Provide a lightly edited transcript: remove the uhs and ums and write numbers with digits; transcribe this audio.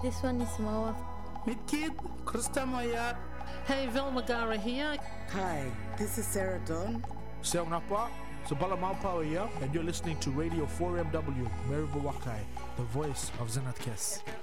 this one is Mawa. Meet Kid, Krista Maya. Hey, Velma Gara here. Hi, this is Sarah Dawn. Seong Napa, Sabala Maupawa here, and you're listening to Radio 4MW, Meribu Wakai, the voice of Zenat Kes.